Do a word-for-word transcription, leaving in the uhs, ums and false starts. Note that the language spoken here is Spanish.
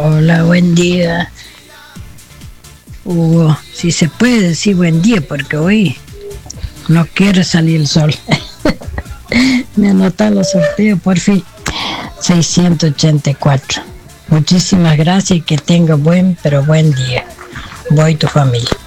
Hola, buen día. Hugo, si se puede decir buen día, porque hoy no quiere salir el sol. Me anotan los sorteos, por fin. seiscientos ochenta y cuatro. Muchísimas gracias y que tenga buen, pero buen día. Voy, tu familia.